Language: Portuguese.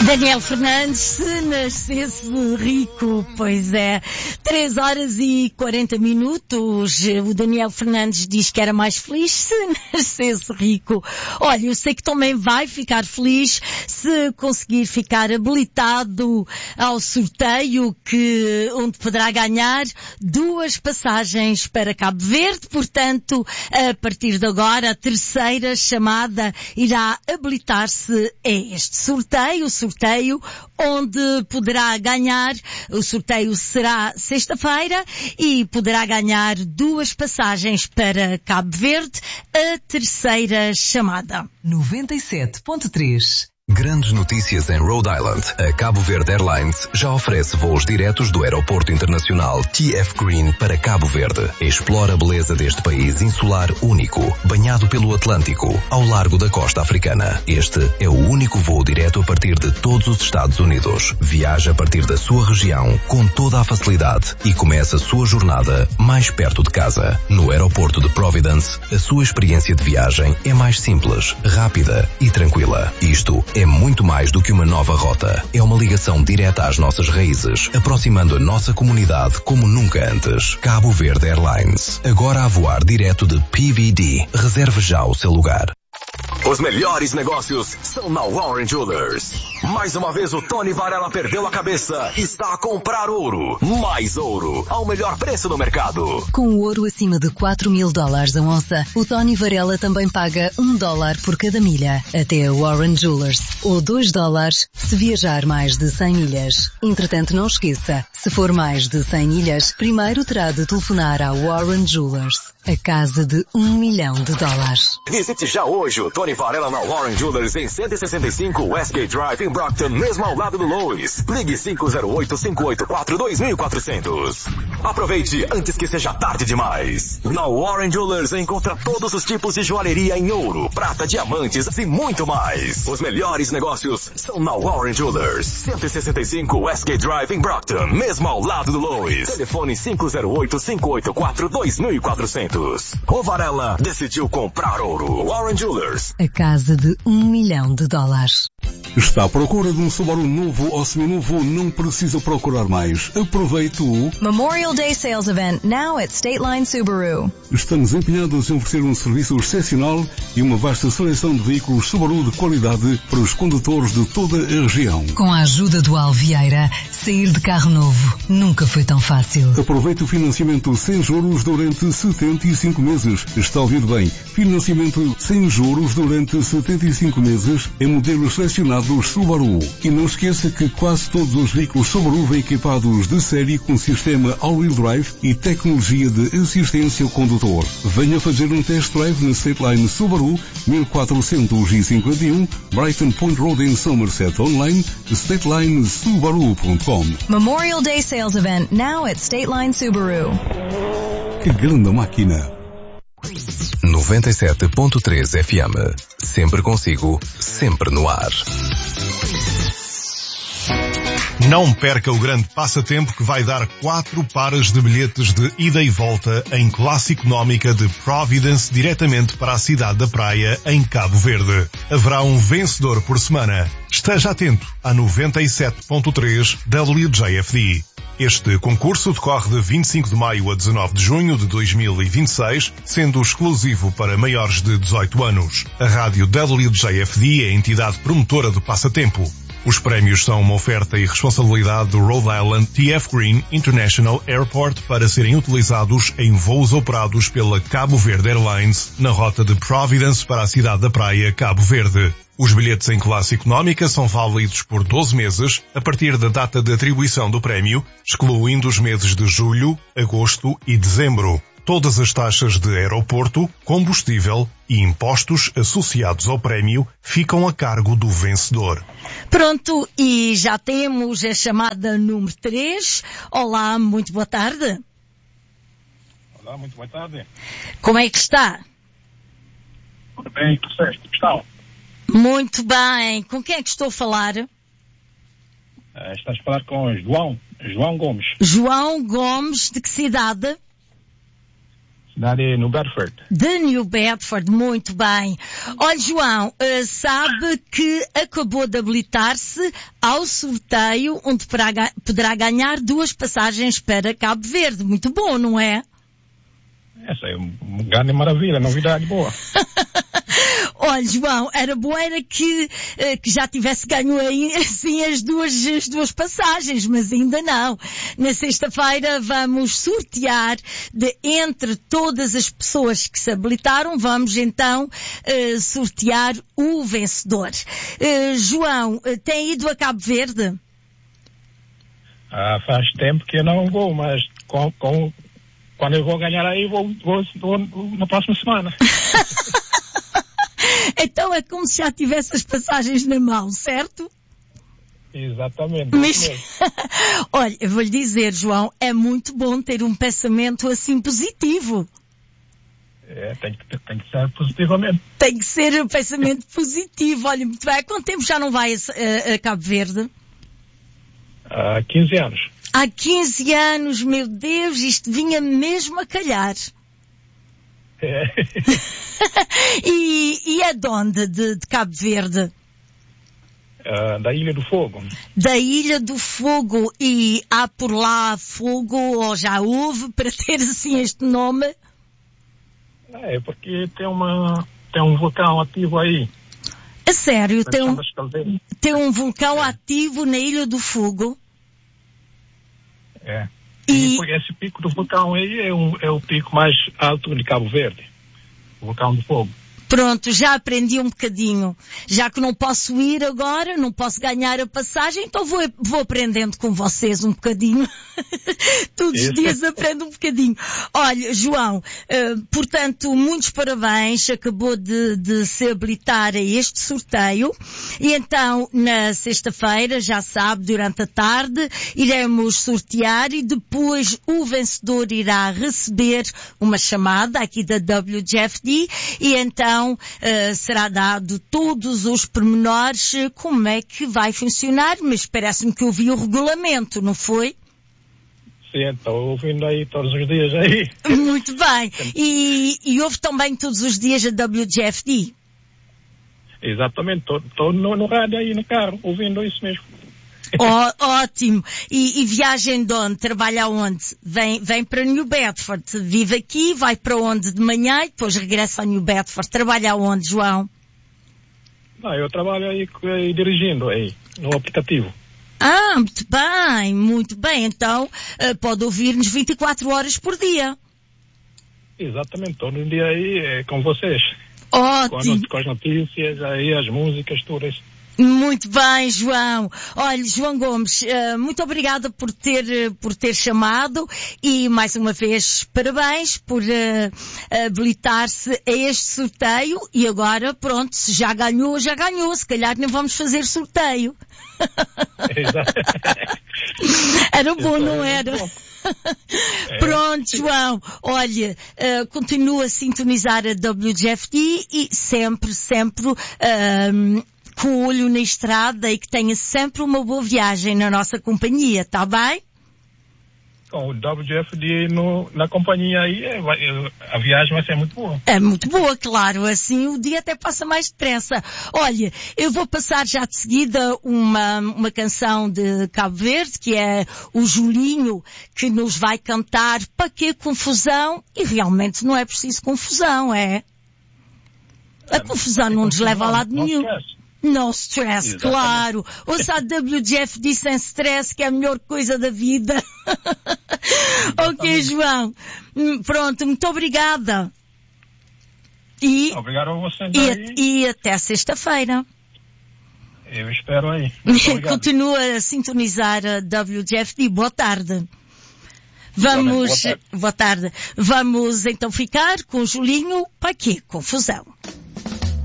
Daniel Fernandes, se nascesse rico, pois é, 3h40. O Daniel Fernandes diz que era mais feliz se nascesse rico. Olha, eu sei que também vai ficar feliz se conseguir ficar habilitado ao sorteio onde poderá ganhar 2 passagens para Cabo Verde. Portanto, a partir de agora, a terceira chamada irá habilitar-se a este sorteio. O sorteio onde poderá ganhar, o sorteio será sexta-feira e poderá ganhar 2 passagens para Cabo Verde, a terceira chamada. 97.3. Grandes notícias em Rhode Island. A Cabo Verde Airlines já oferece voos diretos do Aeroporto Internacional TF Green para Cabo Verde. Explora a beleza deste país insular único, banhado pelo Atlântico, ao largo da costa africana. Este é o único voo direto a partir de todos os Estados Unidos. Viaja a partir da sua região com toda a facilidade e começa a sua jornada mais perto de casa. No Aeroporto de Providence, a sua experiência de viagem é mais simples, rápida e tranquila. Isto é muito mais do que uma nova rota. É uma ligação direta às nossas raízes, aproximando a nossa comunidade como nunca antes. Cabo Verde Airlines. Agora a voar direto de PVD. Reserve já o seu lugar. Os melhores negócios são na Warren Jewelers. Mais uma vez o Tony Varela perdeu a cabeça e está a comprar ouro. Mais ouro, ao melhor preço do mercado. Com o ouro acima de $4.000 a onça, o Tony Varela também paga $1 por cada milha. Até a Warren Jewelers. Ou $2 se viajar mais de 100 milhas. Entretanto, não esqueça, se for mais de 100 milhas, primeiro terá de telefonar à Warren Jewelers. A casa de $1 milhão. Visite já hoje o Tony Varela na Warren Jewelers em 165 Westgate Drive em Brockton, mesmo ao lado do Lois. Ligue 508-584-2400. Aproveite antes que seja tarde demais. Na Warren Jewelers encontra todos os tipos de joalheria em ouro, prata, diamantes e muito mais. Os melhores negócios são na Warren Jewelers. 165 Westgate Drive em Brockton, mesmo ao lado do Lois. Telefone 508-584-2400. O Varela decidiu comprar ouro. Warren Jewelers. A casa de $1 milhão. Está à procura de um Subaru novo ou seminovo? Não precisa procurar mais. Aproveite o Memorial Day Sales Event now at State Line Subaru. Estamos empenhados em oferecer um serviço excepcional e uma vasta seleção de veículos Subaru de qualidade para os condutores de toda a região. Com a ajuda do Alvieira, sair de carro novo nunca foi tão fácil. Aproveite o financiamento sem juros durante 75 meses. Está ouvindo bem. Financiamento sem juros durante 75 meses em modelos selecionados Subaru. E não esqueça que quase todos os veículos Subaru vêm equipados de série com sistema all-wheel drive e tecnologia de assistência ao condutor. Venha fazer um test drive na State Line Subaru 1451 Brighton Point Road em Somerset. Online StatelineSubaru.com. Memorial Day Sales Event now at State Line Subaru. Que grande máquina! 97.3 FM. Sempre consigo, sempre no ar. Não perca o grande passatempo que vai dar 4 pares de bilhetes de ida e volta em classe económica de Providence diretamente para a cidade da praia em Cabo Verde. Haverá um vencedor por semana. Esteja atento a 97.3 WJFD. Este concurso decorre de 25 de maio a 19 de junho de 2026, sendo exclusivo para maiores de 18 anos. A rádio WJFD é a entidade promotora do passatempo. Os prémios são uma oferta e responsabilidade do Rhode Island TF Green International Airport para serem utilizados em voos operados pela Cabo Verde Airlines na rota de Providence para a cidade da praia Cabo Verde. Os bilhetes em classe económica são válidos por 12 meses a partir da data de atribuição do prémio, excluindo os meses de julho, agosto e dezembro. Todas as taxas de aeroporto, combustível e impostos associados ao prémio ficam a cargo do vencedor. Pronto, e já temos a chamada número 3. Olá, muito boa tarde. Olá, muito boa tarde. Como é que está? Tudo bem, tudo certo. Como estão? Muito bem. Com quem é que estou a falar? Estás a falar com João Gomes. João Gomes, de que cidade? cidade New Bedford. De New Bedford, muito bem. Olha, João, sabe que acabou de habilitar-se ao sorteio onde poderá ganhar 2 passagens para Cabo Verde. Muito bom, não é? Essa é uma grande maravilha, novidade boa. Olha, João, era bom era que já tivesse ganho aí, assim, as duas passagens, mas ainda não. Na sexta-feira vamos sortear entre todas as pessoas que se habilitaram, vamos então sortear o vencedor. João, tem ido a Cabo Verde? Faz tempo que eu não vou, mas quando eu vou ganhar aí, vou na próxima semana. Então é como se já tivesse as passagens na mão, certo? Exatamente. Mas, olha, eu vou-lhe dizer, João, é muito bom ter um pensamento assim positivo. Tem que ser positivamente. Tem que ser um pensamento positivo. Olha, muito bem. Há quanto tempo já não vai a Cabo Verde? Há 15 anos. Há 15 anos, meu Deus, isto vinha mesmo a calhar. E é de onde? De Cabo Verde? Da Ilha do Fogo. Da Ilha do Fogo. E há por lá fogo, ou já houve, para ter assim este nome? É porque tem um vulcão ativo aí. A sério? Tem um vulcão ativo na Ilha do Fogo? É. E esse pico do vulcão aí é o pico mais alto de Cabo Verde. O vulcão do Fogo. Pronto, já aprendi um bocadinho. Já que não posso ir agora, não posso ganhar a passagem, então vou aprendendo com vocês um bocadinho. Todos os dias aprendo um bocadinho. Olha, João, portanto, muitos parabéns. Acabou de se habilitar a este sorteio. E então, na sexta-feira, já sabe, durante a tarde, iremos sortear e depois o vencedor irá receber uma chamada aqui da WGFD e então será dado todos os pormenores como é que vai funcionar, mas parece-me que ouvi o regulamento, não foi? Sim, estou ouvindo aí todos os dias aí. Muito bem. E ouve também todos os dias a WGFD? Exatamente, estou no rádio aí no carro, ouvindo isso mesmo. Ótimo. E viagem de onde? Trabalha aonde? Vem para New Bedford. Vive aqui, vai para onde de manhã e depois regressa a New Bedford. Trabalha aonde, João? Não, eu trabalho aí dirigindo aí, no aplicativo. Muito bem. Então, pode ouvir-nos 24 horas por dia. Exatamente, todo dia aí com vocês. Ótimo. Com as notícias, aí as músicas, todas. Muito bem, João. Olha, João Gomes, muito obrigada por ter chamado e mais uma vez parabéns por habilitar-se a este sorteio e agora, pronto, se já ganhou, se calhar nem vamos fazer sorteio. Era bom, não era? Pronto, João. Olha, continua a sintonizar a WGFD e sempre, com o olho na estrada e que tenha sempre uma boa viagem na nossa companhia, está bem? Com o WGFD na companhia aí, a viagem vai ser muito boa. É muito boa, claro, assim o dia até passa mais depressa. Olha, eu vou passar já de seguida uma canção de Cabo Verde, que é o Julinho, que nos vai cantar Para que confusão? E realmente não é preciso confusão, é? A confusão não nos leva a lado nenhum. No stress, exatamente. Claro. Ouça a WGFD sem stress, que é a melhor coisa da vida. Ok, João. Pronto, muito obrigada. Obrigado a você. E até sexta-feira. Eu espero aí. Continua a sintonizar a WGFD. Boa tarde. Boa tarde. Vamos então ficar com o Julinho. Para quê? Confusão.